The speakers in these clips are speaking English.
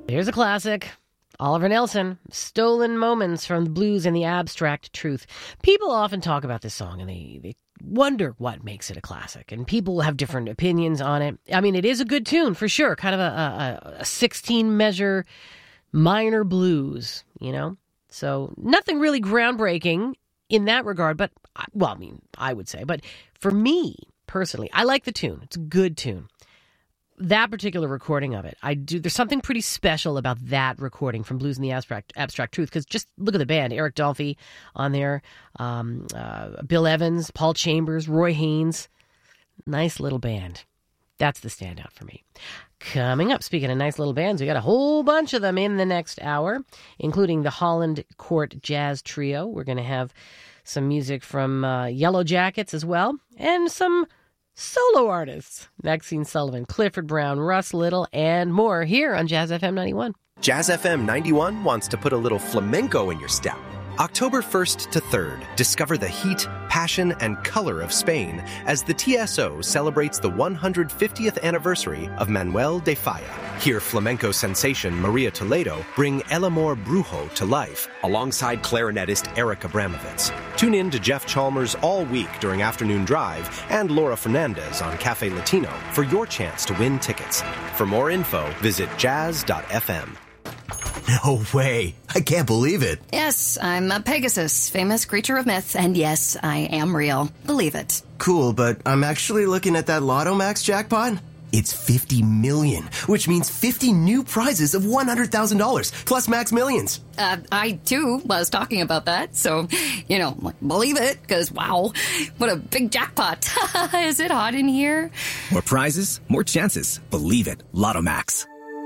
Here's a classic. Oliver Nelson, Stolen Moments from the Blues and the Abstract Truth. People often talk about this song and they wonder what makes it a classic. And people have different opinions on it. I mean, it is a good tune for sure. Kind of a 16-measure minor blues, you know? So nothing really groundbreaking in that regard. But, well, I mean, I would say. But for me, personally, I like the tune. It's a good tune. That particular recording of it, there's something pretty special about that recording from Blues and the Abstract Truth, because just look at the band. Eric Dolphy on there, Bill Evans, Paul Chambers, Roy Haynes. Nice little band. That's the standout for me. Coming up, speaking of nice little bands, we got a whole bunch of them in the next hour, including the Holland Court Jazz Trio. We're going to have some music from Yellow Jackets as well, and some solo artists, Maxine Sullivan, Clifford Brown, Russ Little, and more here on Jazz FM 91. Jazz FM 91 wants to put a little flamenco in your step. October 1st to 3rd, discover the heat, passion, and color of Spain as the TSO celebrates the 150th anniversary of Manuel de Falla. Hear flamenco sensation Maria Toledo bring El Amor Brujo to life alongside clarinetist Eric Abramovitz. Tune in to Jeff Chalmers all week during Afternoon Drive and Laura Fernandez on Cafe Latino for your chance to win tickets. For more info, visit jazz.fm. No way. I can't believe it. Yes, I'm a Pegasus, famous creature of myth, and yes, I am real. Believe it. Cool, but I'm actually looking at that Lotto Max jackpot. It's 50 million, which means 50 new prizes of $100,000, plus Max Millions. I, too, was talking about that, so, believe it, because, wow, what a big jackpot. Is it hot in here? More prizes, more chances. Believe it. Lotto Max.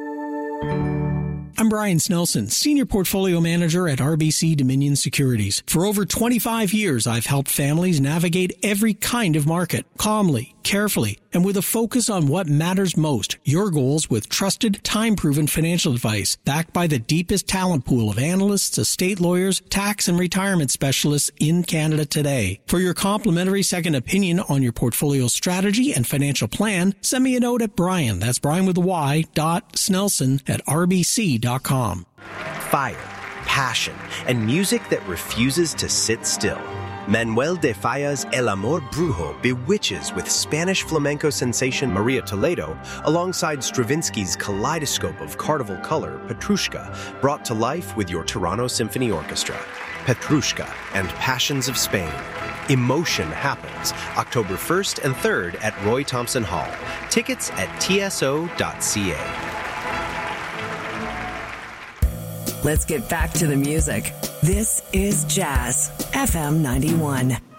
I'm Brian Snelson, Senior Portfolio Manager at RBC Dominion Securities. For over 25 years, I've helped families navigate every kind of market, calmly, carefully, and with a focus on what matters most, your goals with trusted, time-proven financial advice, backed by the deepest talent pool of analysts, estate lawyers, tax and retirement specialists in Canada today. For your complimentary second opinion on your portfolio strategy and financial plan, send me a note at Brian, that's Brian with a Y, .Snelson at rbc.com. Fire, passion, and music that refuses to sit still. Manuel de Falla's El Amor Brujo bewitches with Spanish flamenco sensation Maria Toledo alongside Stravinsky's kaleidoscope of carnival color, Petrushka, brought to life with your Toronto Symphony Orchestra. Petrushka and Passions of Spain. Emotion happens October 1st and 3rd at Roy Thompson Hall. Tickets at tso.ca. Let's get back to the music. This is Jazz FM 91.